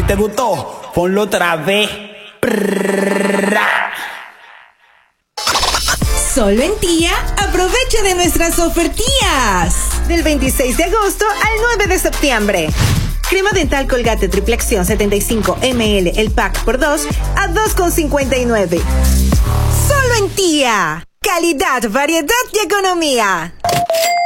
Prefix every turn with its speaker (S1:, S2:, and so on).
S1: te gustó, ponlo otra vez.
S2: Solo en Tía, aprovecha de nuestras ofertías.
S3: Del 26 de agosto al 9 de septiembre. Crema dental Colgate triple acción 75 ml el pack por 2 a 2,59. Solo en Tía. Calidad, variedad y economía.